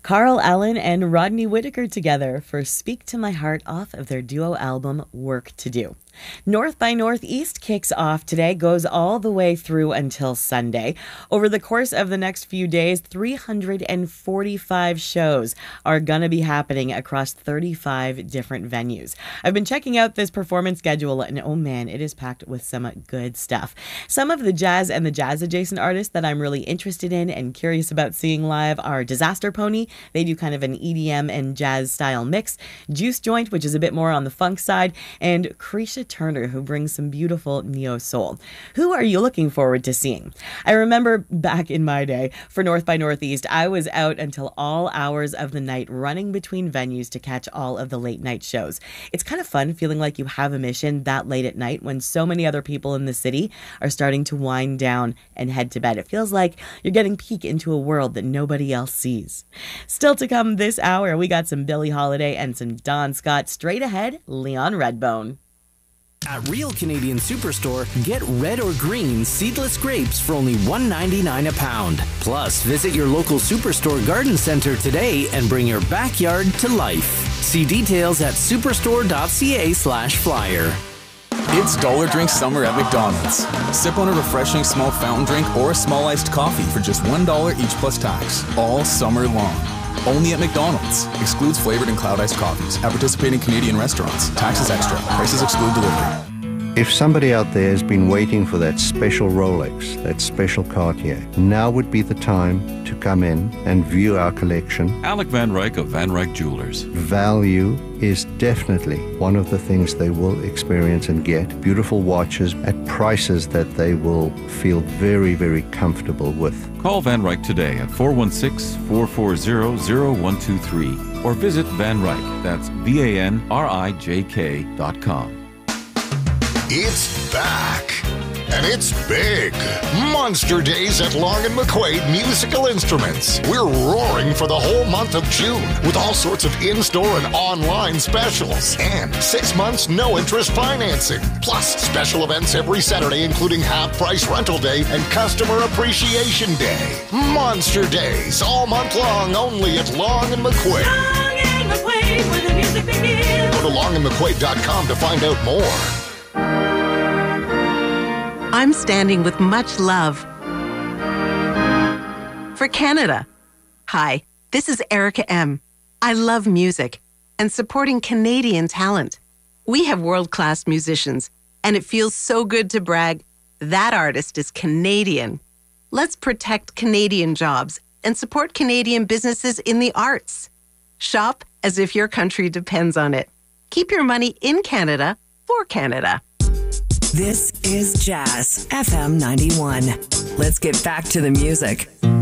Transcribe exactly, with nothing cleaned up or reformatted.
Carl Allen and Rodney Whitaker together for Speak to My Heart off of their duo album Work to Do. North by Northeast kicks off today, goes all the way through until Sunday. Over the course of the next few days, three hundred forty-five shows are going to be happening across thirty-five different venues. I've been checking out this performance schedule, and oh man, it is packed with some good stuff. Some of the jazz and the jazz-adjacent artists that I'm really interested in and curious about seeing live are Disaster Pony. They do kind of an E D M and jazz-style mix. Juice Joint, which is a bit more on the funk side, and Krisha Turner, who brings some beautiful neo-soul. Who are you looking forward to seeing? I remember back in my day, for North by Northeast, I was out until all hours of the night running between venues to catch all of the late night shows. It's kind of fun feeling like you have a mission that late at night when so many other people in the city are starting to wind down and head to bed. It feels like you're getting a peek into a world that nobody else sees. Still to come this hour, we got some Billie Holiday and some Don Scott. Straight ahead, Leon Redbone. At Real Canadian Superstore, get red or green seedless grapes for only one dollar ninety-nine a pound. Plus, visit your local Superstore garden center today and bring your backyard to life. See details at superstore.ca slash flyer. It's Dollar Drink Summer at McDonald's. Sip on a refreshing small fountain drink or a small iced coffee for just one dollar each plus tax, all summer long. Only at McDonald's. Excludes flavored and cloud iced coffees. At participating Canadian restaurants. Taxes extra. Prices exclude delivery. If somebody out there has been waiting for that special Rolex, that special Cartier, now would be the time to come in and view our collection. Alec Van Ryk of Van Ryk Jewelers. Value is definitely one of the things they will experience and get. Beautiful watches at prices that they will feel very, very comfortable with. Call Van Ryk today at four one six, four four zero, zero one two three or visit Van Ryk, that's V A N R I J K dot com. It's back, and it's big. Monster Days at Long and McQuaid Musical Instruments. We're roaring for the whole month of June with all sorts of in-store and online specials. And six months no-interest financing. Plus special events every Saturday, including half-price rental day and customer appreciation day. Monster Days all month long, only at Long and McQuaid. Long and McQuaid, where the music begins. Go to long and mcquaid dot com to find out more. I'm standing with much love for Canada. Hi, this is Erica M. I love music and supporting Canadian talent. We have world-class musicians, and it feels so good to brag, that artist is Canadian. Let's protect Canadian jobs and support Canadian businesses in the arts. Shop as if your country depends on it. Keep your money in Canada for Canada. This is Jazz F M ninety-one. Let's get back to the music.